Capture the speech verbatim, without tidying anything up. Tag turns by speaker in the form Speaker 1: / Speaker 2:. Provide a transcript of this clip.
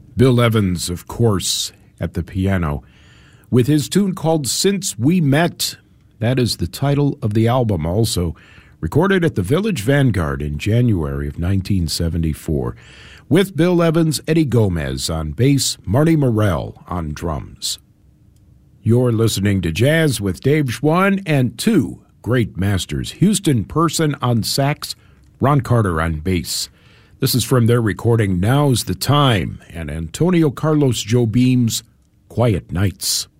Speaker 1: Bill Evans, of course, at the piano, with his tune called Since We Met. That is the title of the album, also recorded at the Village Vanguard in January of nineteen seventy-four, with Bill Evans, Eddie Gomez on bass, Marty Morell on drums. You're listening to Jazz with Dave Schwann and two great masters, Houston Person on sax, Ron Carter on bass. This is from their recording Now's the Time and Antonio Carlos Jobim's Quiet Nights.